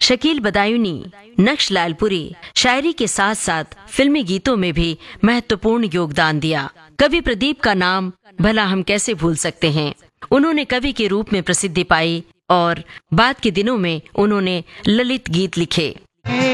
शकील बदायूनी, नक्श लालपुरी शायरी के साथ साथ फिल्मी गीतों में भी महत्वपूर्ण योगदान दिया। कवि प्रदीप का नाम भला हम कैसे भूल सकते हैं। उन्होंने कवि के रूप में प्रसिद्धि पाई और बाद के दिनों में उन्होंने ललित गीत लिखे।